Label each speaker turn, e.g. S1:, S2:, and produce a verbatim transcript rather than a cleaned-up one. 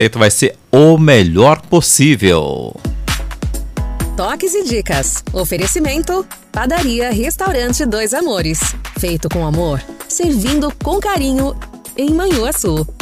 S1: vai ser o melhor possível.
S2: Toques e dicas. Oferecimento: Padaria Restaurante Dois Amores. Feito com amor, servindo com carinho em Manhuaçu.